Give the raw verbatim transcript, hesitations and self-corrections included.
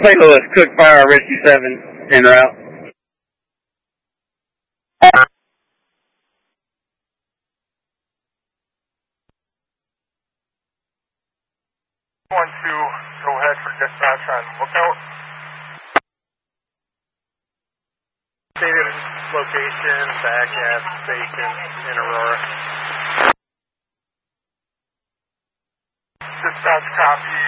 Saint Louis, Cook Fire, Rescue seven, en route. one two, go ahead for dispatch on lookout. Stated location, back at station in Aurora. Dispatch copy,